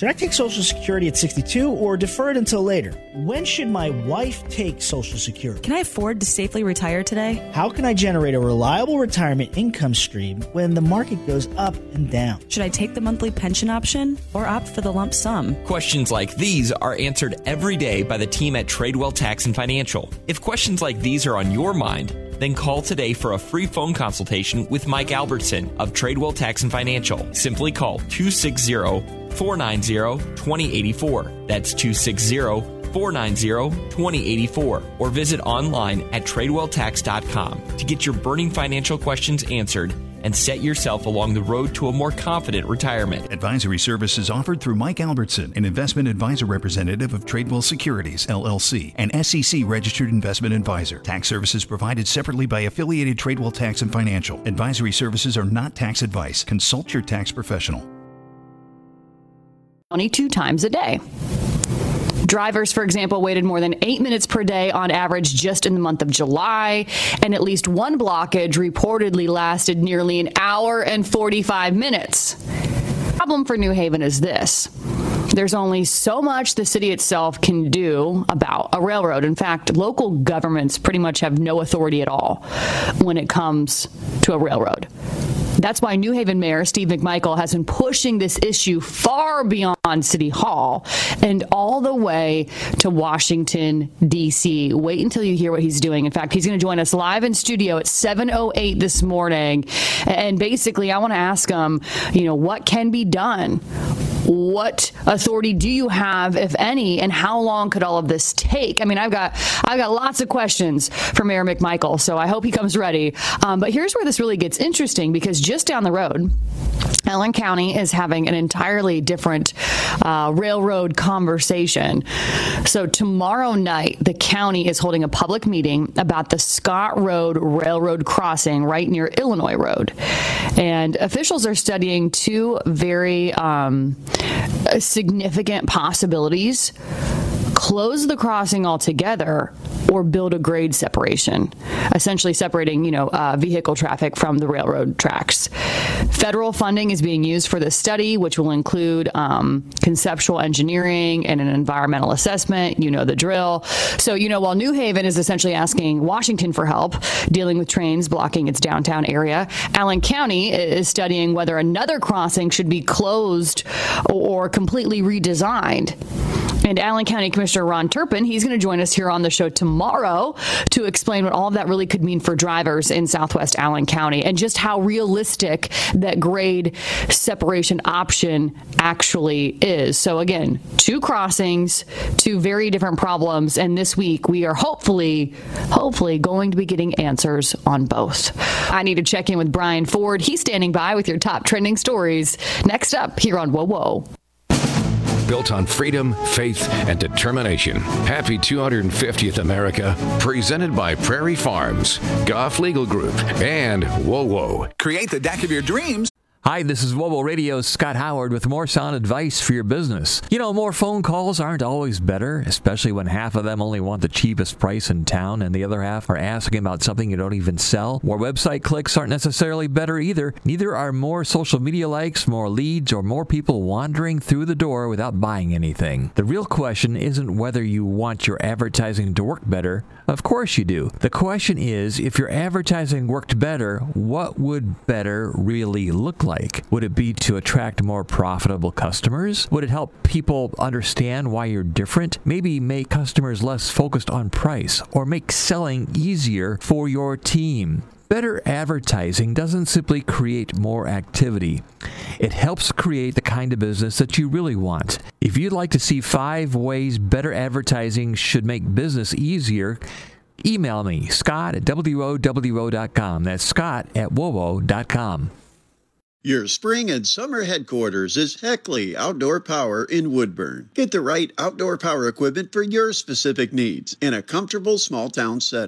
Should I take Social Security at 62 or defer it until later? When should my wife take Social Security? Can I afford to safely retire today? How can I generate a reliable retirement income stream when the market goes up and down? Should I take the monthly pension option or opt for the lump sum? Questions like these are answered every day by the team at Tradewell Tax and Financial. If questions like these are on your mind, then call today for a free phone consultation with Mike Albertson of Tradewell Tax and Financial. Simply call 260-490-2084. That's 260-490-2084. Or visit online at TradewellTax.com to get your burning financial questions answered and set yourself along the road to a more confident retirement. Advisory services offered through Mike Albertson, an investment advisor representative of Tradewell Securities, LLC, an SEC-registered investment advisor. Tax services provided separately by affiliated Tradewell Tax and Financial. Advisory services are not tax advice. Consult your tax professional. 22 times a day. Drivers, for example, waited more than 8 minutes per day on average just in the month of July, and at least one blockage reportedly lasted nearly an hour and 45 minutes. The problem for New Haven is this. There's only so much the city itself can do about a railroad. In fact, local governments pretty much have no authority at all when it comes to a railroad. That's why New Haven Mayor Steve McMichael has been pushing this issue far beyond City Hall and all the way to Washington, D.C. Wait until you hear what he's doing. In fact, he's going to join us live in studio at 7:08 this morning. And basically, I want to ask him, what can be done? What authority do you have, if any, and how long could all of this take? I mean, I've got lots of questions for Mayor McMichael, so I hope he comes ready. But here's where this really gets interesting, because just down the road, Allen County is having an entirely different railroad conversation. So tomorrow night, the county is holding a public meeting about the Scott Road Railroad crossing right near Illinois Road. And officials are studying two very significant possibilities: close the crossing altogether or build a grade separation, essentially separating, vehicle traffic from the railroad tracks. Federal funding is being used for this study, which will include conceptual engineering and an environmental assessment. You know the drill. So, while New Haven is essentially asking Washington for help dealing with trains blocking its downtown area, Allen County is studying whether another crossing should be closed or completely redesigned. And Allen County Commissioner Ron Turpin, he's going to join us here on the show tomorrow to explain what all of that really could mean for drivers in Southwest Allen County and just how realistic that grade separation option actually is. So again, two crossings, two very different problems. And this week we are hopefully going to be getting answers on both. I need to check in with Brian Ford. He's standing by with your top trending stories. Next up here on Whoa Whoa. Built on freedom, faith, and determination. Happy 250th America. Presented by Prairie Farms, Goff Legal Group, and Whoa Whoa. Create the deck of your dreams. Hi, this is WOWO Radio's Scott Howard with more sound advice for your business. More phone calls aren't always better, especially when half of them only want the cheapest price in town and the other half are asking about something you don't even sell. More website clicks aren't necessarily better either. Neither are more social media likes, more leads, or more people wandering through the door without buying anything. The real question isn't whether you want your advertising to work better. Of course you do. The question is, if your advertising worked better, what would better really look like? Would it be to attract more profitable customers? Would it help people understand why you're different? Maybe make customers less focused on price or make selling easier for your team. Better advertising doesn't simply create more activity. It helps create the kind of business that you really want. If you'd like to see 5 ways better advertising should make business easier, email me, scott@WOWO.com. That's scott@WOWO.com. Your spring and summer headquarters is Heckley Outdoor Power in Woodburn. Get the right outdoor power equipment for your specific needs in a comfortable small town setting.